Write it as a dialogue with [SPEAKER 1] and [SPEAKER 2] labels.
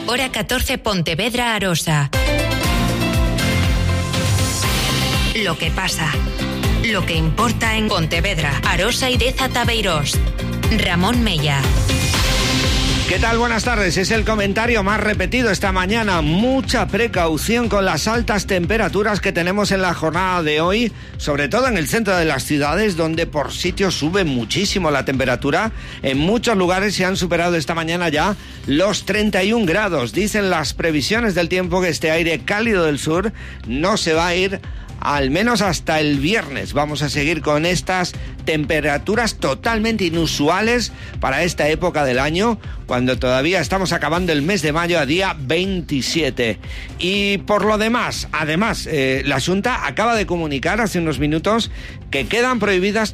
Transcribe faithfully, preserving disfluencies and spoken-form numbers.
[SPEAKER 1] Hora catorce, Pontevedra, Arosa. Lo que pasa, lo que importa en Pontevedra, Arosa y Deza Tabeirós. Ramón Mella.
[SPEAKER 2] ¿Qué tal? Buenas tardes. Es el comentario más repetido esta mañana. Mucha precaución con las altas temperaturas que tenemos en la jornada de hoy, sobre todo en el centro de las ciudades, donde por sitios sube muchísimo la temperatura. En muchos lugares se han superado esta mañana ya los treinta y un grados. Dicen las previsiones del tiempo que este aire cálido del sur no se va a ir al menos hasta el viernes. Vamos a seguir con estas temperaturas totalmente inusuales para esta época del año, cuando todavía estamos acabando el mes de mayo a día veintisiete. Y por lo demás, además, eh, la Xunta acaba de comunicar hace unos minutos que quedan prohibidas